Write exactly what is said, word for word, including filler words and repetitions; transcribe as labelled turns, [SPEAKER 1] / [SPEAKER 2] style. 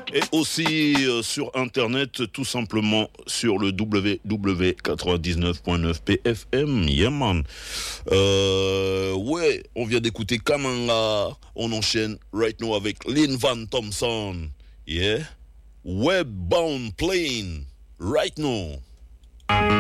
[SPEAKER 1] Et aussi euh, sur internet, tout simplement sur le w w w point quatre-vingt-dix-neuf point neuf P F M. Yeah man. Euh, ouais, on vient d'écouter Kamanga. On enchaîne right now avec Lynn Van Thompson. Yeah. Webbound Plane. Right now.